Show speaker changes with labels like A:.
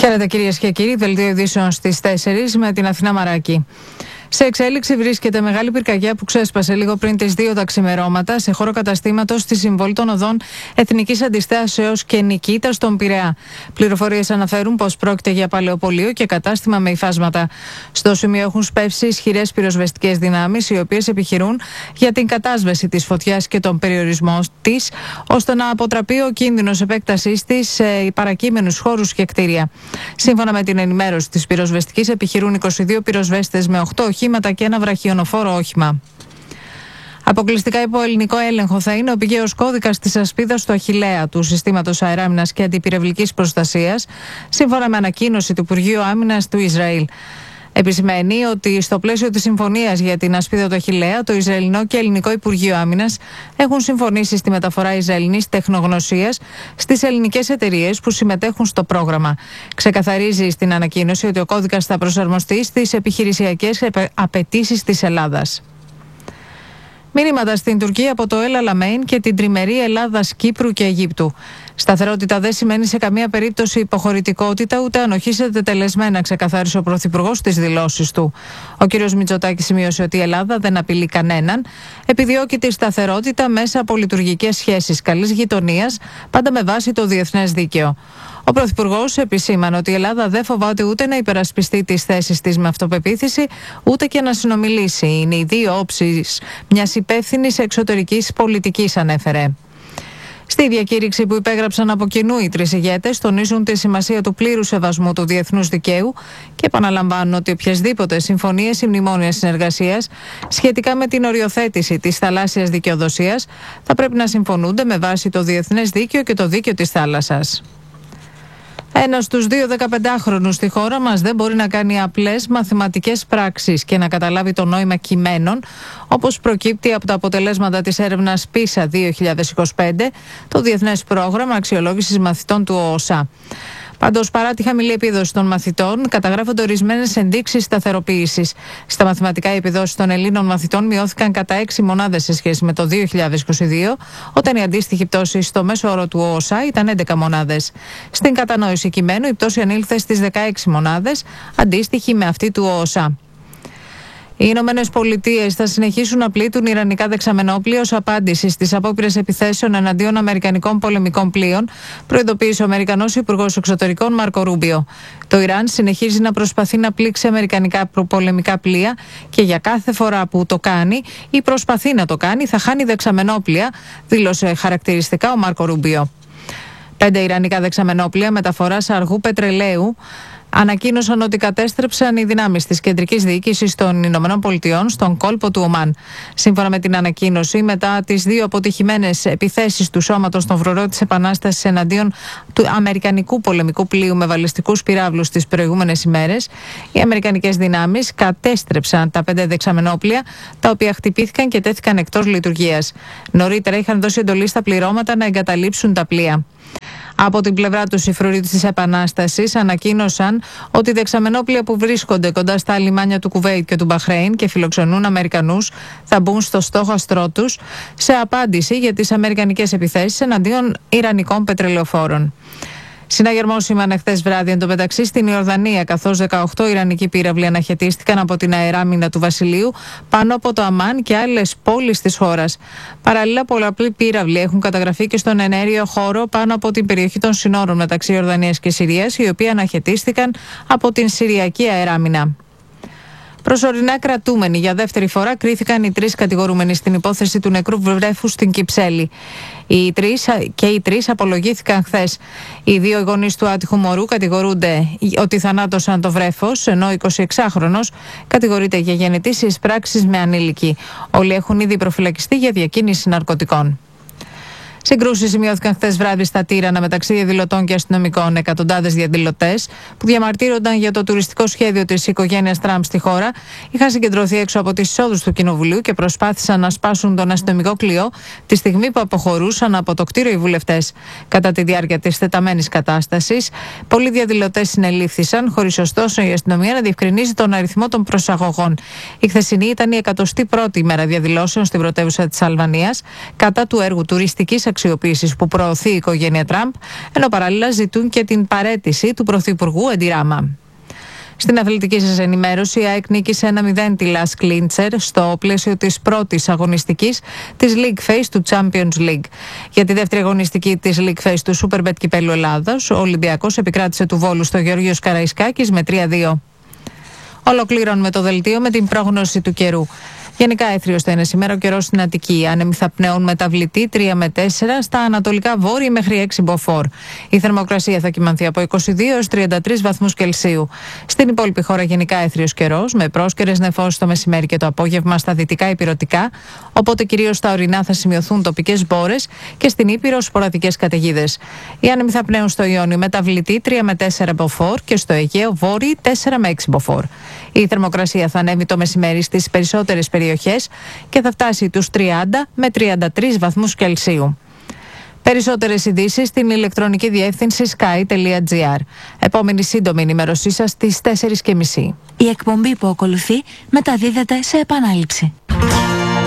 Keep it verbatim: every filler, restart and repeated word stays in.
A: Χαίρετε κυρίες και κύριοι, δελτίο ειδήσεων στις τέσσερις με την Αθηνά Μαράκη. Σε εξέλιξη βρίσκεται μεγάλη πυρκαγιά που ξέσπασε λίγο πριν τις δύο τα ξημερώματα σε χώρο καταστήματος στη συμβολή των οδών Εθνικής Αντιστάσεως και Νικήτας στον Πειραιά. Πληροφορίες αναφέρουν πως πρόκειται για παλαιοπωλείο και κατάστημα με υφάσματα. Στο σημείο έχουν σπεύσει ισχυρές πυροσβεστικές δυνάμεις, οι οποίες επιχειρούν για την κατάσβεση της φωτιάς και τον περιορισμό της, ώστε να αποτραπεί ο κίνδυνος επέκτασής της σε παρακείμενους χώρους και κτίρια. Σύμφωνα με την ενημέρωση της πυροσβεστικής, επιχειρούν είκοσι δύο πυροσβέστες με οκτώ οχήματα και ένα βραχιονοφόρο όχημα. Αποκλειστικά υπό ελληνικό έλεγχο θα είναι ο πηγαίος κώδικας της ασπίδας του Αχιλλέα του Συστήματος Αεράμινας και Αντιπυρευλικής Προστασίας, σύμφωνα με ανακοίνωση του Υπουργείου Άμυνας του Ισραήλ. Επισημαίνει ότι στο πλαίσιο της συμφωνίας για την ασπίδα του Αχιλλέα, το Ισραηλινό και Ελληνικό Υπουργείο Άμυνας έχουν συμφωνήσει στη μεταφορά Ισραηλινής τεχνογνωσίας στις ελληνικές εταιρείες που συμμετέχουν στο πρόγραμμα. Ξεκαθαρίζει στην ανακοίνωση ότι ο κώδικας θα προσαρμοστεί στις επιχειρησιακές απαιτήσεις της Ελλάδας. Μήνυματα στην Τουρκία από το El Alamein και την τριμερή Ελλάδας, Κύπρου και Αιγύπτου. Σταθερότητα δεν σημαίνει σε καμία περίπτωση υποχωρητικότητα ούτε ανοχή σε τετελεσμένα, ξεκαθάρισε ο Πρωθυπουργός στις δηλώσεις του. Ο κ. Μητσοτάκης σημείωσε ότι η Ελλάδα δεν απειλεί κανέναν, επιδιώκει τη σταθερότητα μέσα από λειτουργικές σχέσεις καλής γειτονίας, πάντα με βάση το διεθνές δίκαιο. Ο Πρωθυπουργός επισήμανε ότι η Ελλάδα δεν φοβάται ούτε να υπερασπιστεί τις θέσεις της με αυτοπεποίθηση, ούτε και να συνομιλήσει. Είναι οι δύο όψεις μιας υπεύθυνης εξωτερικής πολιτικής, ανέφερε. Στη διακήρυξη που υπέγραψαν από κοινού οι τρεις ηγέτες, τονίζουν τη σημασία του πλήρου σεβασμού του διεθνούς δικαίου και επαναλαμβάνουν ότι οποιασδήποτε συμφωνίες ή μνημόνια συνεργασίας σχετικά με την οριοθέτηση της θαλάσσιας δικαιοδοσίας θα πρέπει να συμφωνούνται με βάση το διεθνές δίκαιο και το δίκαιο της θάλασσας. Ένας στους δύο δεκαπεντάχρονους στη χώρα μας δεν μπορεί να κάνει απλές μαθηματικές πράξεις και να καταλάβει το νόημα κειμένων, όπως προκύπτει από τα αποτελέσματα της έρευνας πίσα δύο χιλιάδες είκοσι πέντε, το Διεθνές Πρόγραμμα Αξιολόγησης Μαθητών του ΟΟΣΑ. Πάντως, παρά τη χαμηλή επίδοση των μαθητών, καταγράφονται ορισμένες ενδείξεις σταθεροποίησης. Στα μαθηματικά, οι επιδόσεις των Ελλήνων μαθητών μειώθηκαν κατά έξι μονάδες σε σχέση με το δύο χιλιάδες είκοσι δύο, όταν η αντίστοιχη πτώση στο μέσο όρο του ΟΟΣΑ ήταν έντεκα μονάδες. Στην κατανόηση κειμένου, η πτώση ανήλθε στις δεκαέξι μονάδες, αντίστοιχη με αυτή του ΟΟΣΑ. Οι Ηνωμένες Πολιτείες θα συνεχίσουν να πλήττουν ιρανικά δεξαμενόπλια ως απάντηση στις απόπειρες επιθέσεων εναντίον αμερικανικών πολεμικών πλοίων, προειδοποίησε ο Αμερικανός Υπουργός Εξωτερικών Μάρκο Ρούμπιο. Το Ιράν συνεχίζει να προσπαθεί να πλήξει αμερικανικά πολεμικά πλοία και για κάθε φορά που το κάνει ή προσπαθεί να το κάνει θα χάνει δεξαμενόπλια, δήλωσε χαρακτηριστικά ο Μάρκο Ρούμπιο. Πέντε ιρανικά δεξαμενόπλια μεταφοράς αργού πετρελαίου ανακοίνωσαν ότι κατέστρεψαν οι δυνάμεις της κεντρικής διοίκησης των Ηνωμένων Πολιτειών στον κόλπο του Ομάν. Σύμφωνα με την ανακοίνωση, μετά τις δύο αποτυχημένες επιθέσεις του σώματος των Φρουρό της Επανάστασης εναντίον του αμερικανικού πολεμικού πλοίου με βαλιστικούς πυράβλους τις προηγούμενες ημέρες, οι αμερικανικές δυνάμεις κατέστρεψαν τα πέντε δεξαμενόπλια, τα οποία χτυπήθηκαν και τέθηκαν εκτός λειτουργίας. Νωρίτερα είχαν δώσει εντολή στα πληρώματα να εγκαταλείψουν τα πλοία. Από την πλευρά του, οι φρουροί της Επανάστασης ανακοίνωσαν ότι οι δεξαμενόπλια που βρίσκονται κοντά στα λιμάνια του Κουβέιτ και του Μπαχρέιν και φιλοξενούν Αμερικανούς θα μπουν στο στόχαστρό τους σε απάντηση για τις αμερικανικές επιθέσεις εναντίον ιρανικών πετρελαιοφόρων. Συναγερμός σήμανε χθες βράδυ εντωμεταξύ στην Ιορδανία, καθώς δεκαοκτώ ιρανικοί πύραυλοι αναχαιτίστηκαν από την αεράμινα του Βασιλείου πάνω από το Αμάν και άλλες πόλεις της χώρας. Παραλλήλα, πολλαπλοί πύραυλοι έχουν καταγραφεί και στον εναέριο χώρο πάνω από την περιοχή των συνόρων μεταξύ Ιορδανίας και Συρίας, οι οποίοι αναχαιτίστηκαν από την Συριακή αεράμινα. Προσωρινά κρατούμενοι για δεύτερη φορά κρίθηκαν οι τρεις κατηγορούμενοι στην υπόθεση του νεκρού βρέφους στην Κυψέλη. Οι τρεις και οι τρεις απολογήθηκαν χθες. Οι δύο γονείς του άτυχου μωρού κατηγορούνται ότι θανάτωσαν το βρέφος, ενώ ο εικοσιεξάχρονος κατηγορείται για γενετήσεις πράξεις με ανήλικη. Όλοι έχουν ήδη προφυλακιστεί για διακίνηση ναρκωτικών. Συγκρούσεις σημειώθηκαν χθες βράδυ στα Τύρανα μεταξύ διαδηλωτών και αστυνομικών. Εκατοντάδες διαδηλωτές που διαμαρτύρονταν για το τουριστικό σχέδιο της οικογένειας Τραμπ στη χώρα είχαν συγκεντρωθεί έξω από τις εισόδους του Κοινοβουλίου και προσπάθησαν να σπάσουν τον αστυνομικό κλειό τη στιγμή που αποχωρούσαν από το κτίριο οι βουλευτές. Κατά τη διάρκεια της τεταμένης κατάστασης, πολλοί διαδηλωτές συνελήφθησαν, χωρίς ωστόσο η αστυνομία να διευκρινίζει τον αριθμό των προσαγωγών. Η χθεσινή ήταν η εκατοστή πρώτη ημέρα διαδηλώσεων στην πρωτεύουσα της Αλβανίας κατά του έργου τουριστικής αξιοποίησης που προωθεί η οικογένεια Τραμπ, ενώ παράλληλα ζητούν και την παραίτηση του Πρωθυπουργού Έντι Ράμα. Στην αθλητική σας ενημέρωση, η ΑΕΚ νίκησε ένα μηδέν τη Λας Κλίντσερ στο πλαίσιο της πρώτης αγωνιστικής της League Phase του Champions League. Για τη δεύτερη αγωνιστική της League Phase του Superbet Κυπέλλου Ελλάδας, ο Ολυμπιακός επικράτησε του Βόλου στο Γεώργιος Καραϊσκάκης με τρία δύο. Ολοκληρώνουμε το δελτίο με την πρόγνωση του καιρού. Γενικά έθριος θα είναι σήμερα ο καιρός στην Αττική. Άνεμοι θα πνέουν μεταβλητή τρία με τέσσερα, στα ανατολικά βόρεια μέχρι έξι μποφόρ. Η θερμοκρασία θα κυμανθεί από είκοσι δύο έως τριάντα τρεις βαθμούς Κελσίου. Στην υπόλοιπη χώρα γενικά έθριος καιρός, με πρόσκαιρες νεφώσεις το μεσημέρι και το απόγευμα στα δυτικά υπηρωτικά, οπότε κυρίως στα ορεινά θα σημειωθούν τοπικές μπόρες και στην Ήπειρο σποραδικές καταιγίδες. Οι άνεμοι θα πνέουν στο Ιόνιο μεταβλητή τρία με τέσσερα μποφόρ και στο Αιγαίο βόρειο τέσσερα με έξι μποφόρ. Η θερμοκρασία θα ανέβει το μεσημέρι στις περισσότερες περιοχές και θα φτάσει τους τριάντα με τριάντα τρεις βαθμούς Κελσίου. Περισσότερες ειδήσεις στην ηλεκτρονική διεύθυνση sky τελεία gr. Επόμενη σύντομη ενημέρωσή σας στις τέσσερις και μισή.
B: Η εκπομπή που ακολουθεί μεταδίδεται σε επανάληψη.